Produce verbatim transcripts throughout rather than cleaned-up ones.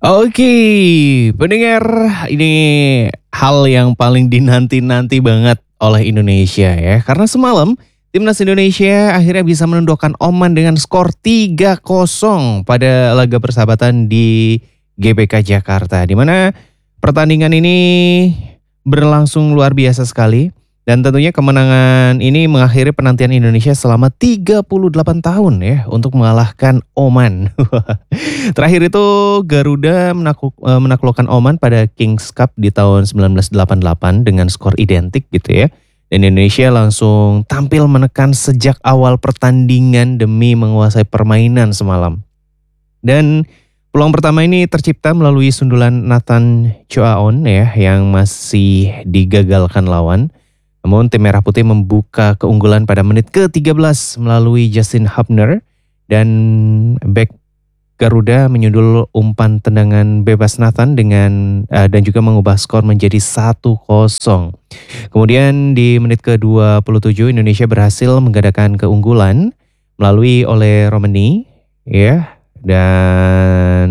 Oke, pendengar, ini hal yang paling dinanti-nanti banget oleh Indonesia ya. Karena semalam Timnas Indonesia akhirnya bisa menundukkan Oman dengan skor tiga kosong pada laga persahabatan di G B K Jakarta. Di mana pertandingan ini berlangsung luar biasa sekali. Dan tentunya kemenangan ini mengakhiri penantian Indonesia selama tiga puluh delapan tahun ya untuk mengalahkan Oman. Terakhir itu Garuda menakluk, eh, menaklukkan Oman pada Kings Cup di tahun seribu sembilan ratus delapan puluh delapan dengan skor identik gitu ya. Dan Indonesia langsung tampil menekan sejak awal pertandingan demi menguasai permainan semalam. Dan peluang pertama ini tercipta melalui sundulan Nathan Choaon ya yang masih digagalkan lawan. Namun tim Merah Putih membuka keunggulan pada menit ke tiga belas melalui Justin Hubner dan back Garuda menyundul umpan tendangan bebas Nathan dengan uh, dan juga mengubah skor menjadi satu kosong. Kemudian di menit ke dua puluh tujuh Indonesia berhasil menggandakan keunggulan melalui oleh Romani ya dan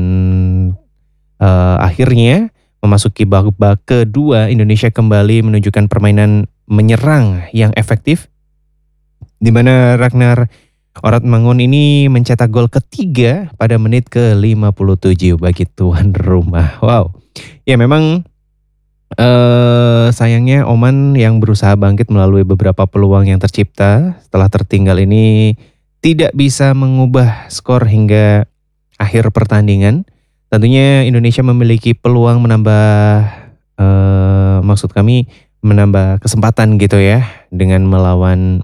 uh, akhirnya memasuki babak kedua Indonesia kembali menunjukkan permainan menyerang yang efektif di mana Ragnar Oratmangun ini mencetak gol ketiga pada menit ke lima puluh tujuh bagi tuan rumah. Wow. Ya memang eh, sayangnya Oman yang berusaha bangkit melalui beberapa peluang yang tercipta setelah tertinggal ini tidak bisa mengubah skor hingga akhir pertandingan. Tentunya Indonesia memiliki peluang menambah eh, maksud kami menambah kesempatan gitu ya dengan melawan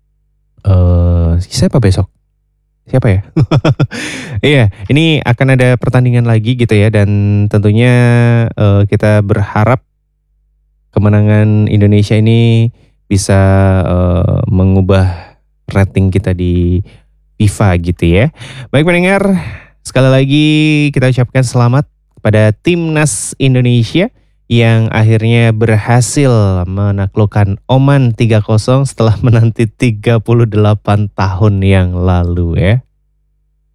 uh, siapa besok? Siapa ya? Iya, ini akan ada pertandingan lagi gitu ya dan tentunya uh, kita berharap kemenangan Indonesia ini bisa uh, mengubah rating kita di FIFA gitu ya. Baik pendengar, sekali lagi kita ucapkan selamat pada Timnas Indonesia yang akhirnya berhasil menaklukkan Oman tiga kosong setelah menanti tiga puluh delapan tahun yang lalu ya.